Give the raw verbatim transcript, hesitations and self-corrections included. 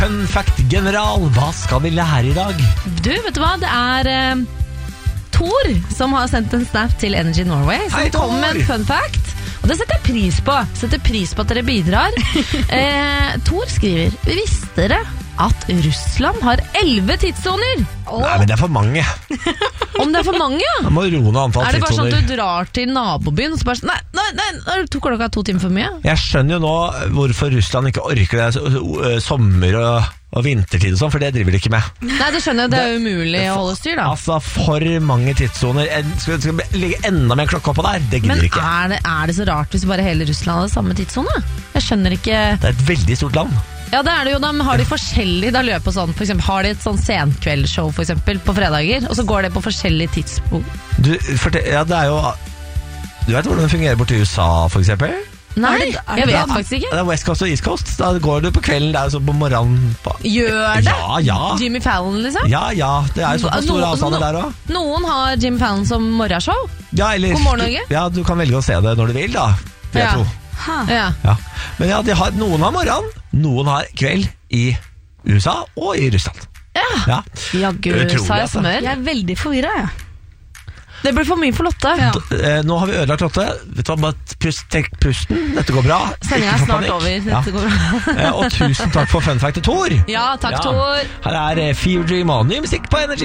Fun fact, general, hva skal vi lære i dag? Du, vet du hva? Det er eh, Tor som har sendt en snap til Energy Norway, som Hei, Tor! kommer med en fun fact. Og det setter jeg pris på. Setter pris på at dere bidrar. eh, Tor skriver: Visste dere at Russland har elleve tidssoner? Nei, men det er for mange. Om det er for mange, ja? Jeg må roe ned antall Er det bare sånn tidssoner. at du drar til nabobyen og så bare sånn, Nei, nei, nei, nei tok klokka to timer for mye? Jeg skjønner jo nå hvorfor Russland ikke orker det så- så- sommer og, og vintertid og sånn, for det driver de ikke med. Nei, det skjønner jeg, det er umulig å holde styr da. Altså, for mange tidssoner. En- Skal skal det ligge enda mer klokka på der? Det Men gidder ikke. er det, er det så rart hvis bare hele Russland hadde samme tidssone? Jeg skjønner ikke. Det er et veldig stort land. Ja, det er det jo. Da har de forskjellig Da løper på sånn, for eksempel, har de et sånn senkveldsshow for eksempel, på fredager, og så går det på forskjellige tidspunkt. Du, fortell, ja, det er jo Du vet hvordan det fungerer borti U S A, for eksempel? Nei, Er det- er det jeg vet bra? faktisk ikke. Det er West Coast og East Coast. Da går du på kvelden, det er jo så på morgenen på. Gjør det? Ja, ja. Jimmy Fallon, liksom? Ja, ja, det er jo såpass store No- avstander no- der også. Noen har Jimmy Fallon som morgenshow. Ja, eller, God morgen, Norge. Ja, du kan velge å se det når du vil, da. vil jeg Ja. tro. Ja. Ja. Men ja, de har, noen har morgen, noen har kveld i U S A og i Russland. Ja. Jaggu, Utrolig, sa jeg altså. smør. Jeg er veldig forvirret, jeg. Det blir for mye for Lotte. Ja. D- eh, Nå har vi ødelagt Lotte. Vet du hva, bare pust, trekk pusten. Dette går bra. Sendingen Ikke er få snart panikk. over. Ja. Dette går bra. Eh, Og tusen takk for fun fact til Tor. Ja, takk, Ja. Tor. Her er eh, Fever Dream og ny musikk på Energy.